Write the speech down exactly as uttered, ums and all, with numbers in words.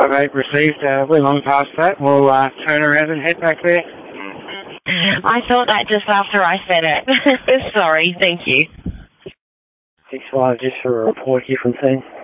five eight received. Uh, we're long past that. We'll uh, turn around and head back there. I thought that just after I said it. Sorry, thank you. six five just for a report here from team.